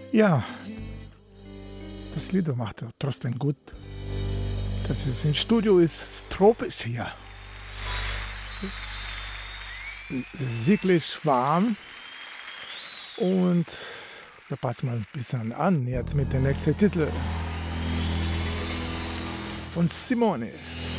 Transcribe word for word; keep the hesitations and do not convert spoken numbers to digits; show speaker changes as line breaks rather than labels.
Ja, das Lied macht er trotzdem gut. Das ist, im Studio ist tropisch hier. Es ist wirklich warm und wir passen mal ein bisschen an jetzt mit dem nächsten Titel von Simone.